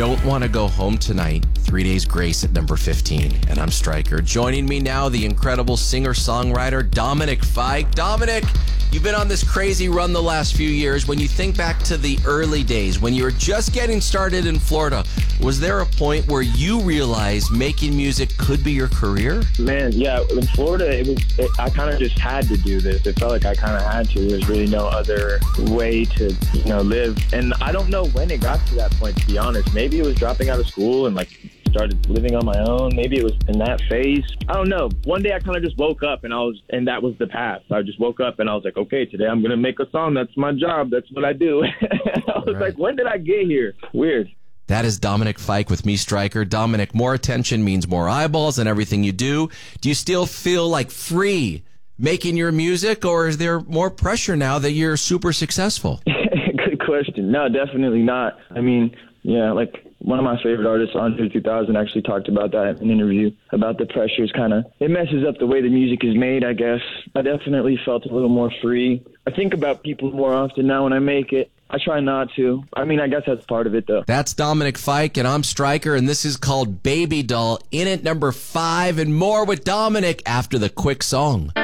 Don't Want to Go Home Tonight, 3 Days Grace at number 15. And I'm Stryker. Joining me now, the incredible singer-songwriter Dominic Fike. Dominic, you've been on this crazy run the last few years. When you think back to the early days, when you were just getting started in Florida, was there a point where you realized making music could be your career? Man, yeah, in Florida, I kind of just had to do this. It felt like I kind of had to. There's really no other way to, live. And I don't know when it got to that point, to be honest. Maybe it was dropping out of school and started living on my own. Maybe it was in that phase. I don't know. One day I kind of just woke up and that was the path. I just woke up and I was like, okay, today I'm going to make a song. That's my job. That's what I do. I was like, when did I get here? Weird. That is Dominic Fike with me, Stryker. Dominic, more attention means more eyeballs in everything you do. Do you still feel like free making your music, or is there more pressure now that you're super successful? Good question. No, definitely not. I mean, yeah, one of my favorite artists, Andre 3000, actually talked about that in an interview, about the pressures it messes up the way the music is made, I guess. I definitely felt a little more free. I think about people more often now when I make it. I try not to. I mean, I guess that's part of it, though. That's Dominic Fike, and I'm Stryker, and this is called Baby Doll, in at number 5, and more with Dominic after the quick song.